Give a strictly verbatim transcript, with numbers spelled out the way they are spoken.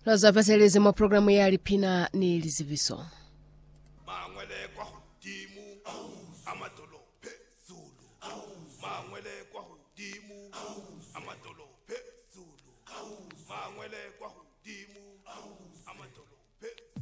Lazapaseleze mwa programu ya Alipina ni Liziviso. Mangwele kwa hudimu amadolo pe Zulu. Mangwele kwa hudimu amadolo pe Zulu. Mangwele kwa